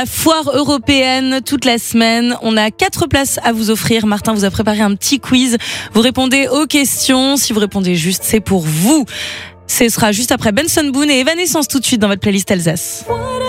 La foire européenne toute la semaine. On a 4 places à vous offrir. Martin vous a préparé un petit quiz. Vous répondez aux questions. Si vous répondez juste, c'est pour vous. Ce sera juste après Benson Boone et Evanescence tout de suite dans votre playlist Alsace.